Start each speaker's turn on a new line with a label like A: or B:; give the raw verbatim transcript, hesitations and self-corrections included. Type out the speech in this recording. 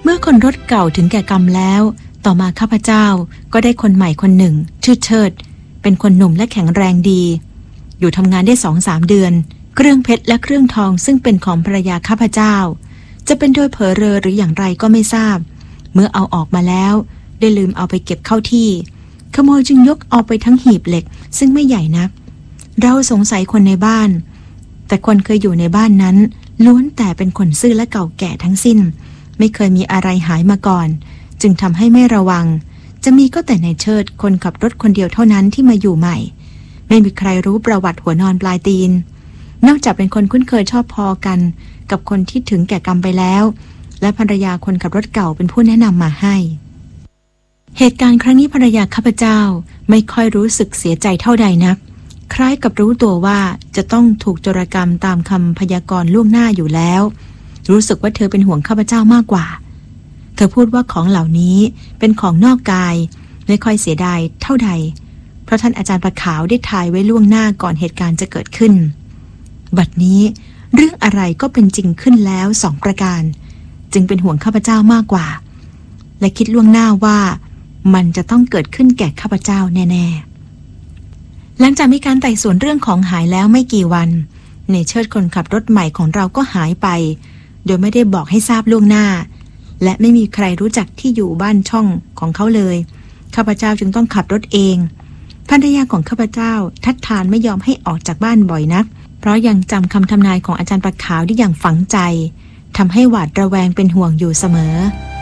A: เมื่อคนรถเก่าถึงแก่กรรมแล้วต่อมาข้าพเจ้าก็ได้คนใหม่คนหนึ่งชื่อเชิดเป็นคนหนุ่มและแข็งแรงดีอยู่ทำงานได้สองสามเดือนเครื่องเพชรและเครื่องทองซึ่งเป็นของภรรยาข้าพเจ้าจะเป็นโดยเผลอเรอหรืออย่างไรก็ไม่ทราบเมื่อเอาออกมาแล้วได้ลืมเอาไปเก็บเข้าที่ขโมยจึงยกเอาไปทั้งหีบเหล็กซึ่งไม่ใหญ่นักเราสงสัยคนในบ้านแต่คนเคยอยู่ในบ้านนั้นล้วนแต่เป็นคนซื่อและเก่าแก่ทั้งสิ้นไม่เคยมีอะไรหายมาก่อนจึงทำให้ไม่ระวังจะมีก็แต่ในเชิดคนขับรถคนเดียวเท่านั้นที่มาอยู่ใหม่ไม่มีใครรู้ประวัติหัวนอนปลายตีนนอกจากเป็นคนคุ้นเคยชอบพอกันกับคนที่ถึงแก่กรรมไปแล้วและภรรยาคนขับรถเก่าเป็นผู้แนะนำมาให้เหตุการณ์ครั้งนี้ภรรยาข้าพเจ้าไม่ค่อยรู้สึกเสียใจเท่าใดนักคล้ายกับรู้ตัวว่าจะต้องถูกโจรกรรมตามคำพยากรณ์ล่วงหน้าอยู่แล้วรู้สึกว่าเธอเป็นห่วงข้าพเจ้ามากกว่าเธอพูดว่าของเหล่านี้เป็นของนอกกายไม่ค่อยเสียดายเท่าใดเพราะท่านอาจารย์ประขาวได้ทายไว้ล่วงหน้าก่อนเหตุการณ์จะเกิดขึ้นบัดนี้เรื่องอะไรก็เป็นจริงขึ้นแล้วสองประการจึงเป็นห่วงข้าพเจ้ามากกว่าและคิดล่วงหน้าว่ามันจะต้องเกิดขึ้นแก่ข้าพเจ้าแน่ๆหลังจากมีการไต่สวนเรื่องของหายแล้วไม่กี่วันในเชิดคนขับรถใหม่ของเราก็หายไปโดยไม่ได้บอกให้ทราบล่วงหน้าและไม่มีใครรู้จักที่อยู่บ้านช่องของเขาเลยข้าพเจ้าจึงต้องขับรถเองภรรยาของข้าพเจ้าทัดทานไม่ยอมให้ออกจากบ้านบ่อยนักเพราะยังจำคำทำนายของอาจารย์ประขาวได้อย่างฝังใจทำให้หวาดระแวงเป็นห่วงอยู่เสมอ